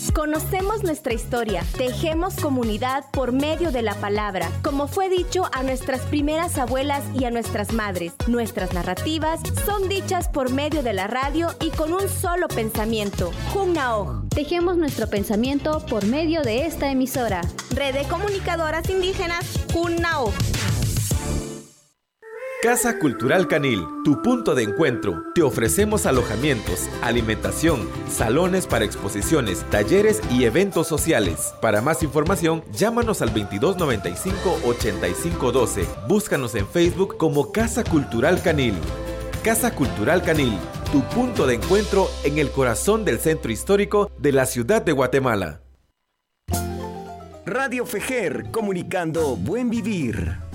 Conocemos nuestra historia, tejemos comunidad por medio de la palabra, como fue dicho a nuestras primeras abuelas y a nuestras madres. Nuestras narrativas son dichas por medio de la radio y con un solo pensamiento. Junnaoj. Tejemos nuestro pensamiento por medio de esta emisora. Red de Comunicadoras Indígenas, Junnaoj. Casa Cultural Canil, tu punto de encuentro. Te ofrecemos alojamientos, alimentación, salones para exposiciones, talleres y eventos sociales. Para más información, llámanos al 2295-8512. Búscanos en Facebook como Casa Cultural Canil. Casa Cultural Canil, tu punto de encuentro en el corazón del centro histórico de la ciudad de Guatemala. Radio Fejer, comunicando buen vivir.